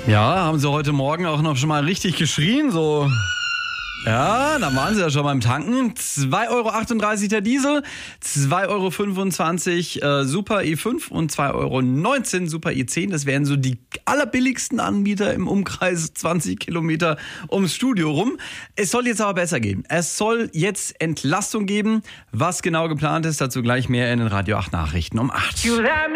Ja, haben Sie heute Morgen auch noch schon mal richtig geschrien, so... Ja, da waren Sie ja schon beim Tanken. 2,38 € der Diesel, 2,25 € Super i5 und 2,19 € Super i10. Das wären so die allerbilligsten Anbieter im Umkreis 20 Kilometer ums Studio rum. Es soll jetzt aber besser gehen. Es soll jetzt Entlastung geben. Was genau geplant ist, dazu gleich mehr in den Radio 8 Nachrichten um 8.